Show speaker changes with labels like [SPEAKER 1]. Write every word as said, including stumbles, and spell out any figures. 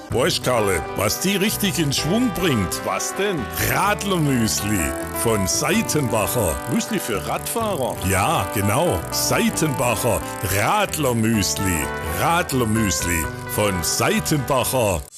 [SPEAKER 1] Weißt Karle, was die richtig in Schwung bringt?
[SPEAKER 2] Was denn?
[SPEAKER 1] Radlermüsli von Seitenbacher.
[SPEAKER 2] Müsli für Radfahrer?
[SPEAKER 1] Ja, genau. Seitenbacher Radlermüsli. Radlermüsli von Seitenbacher.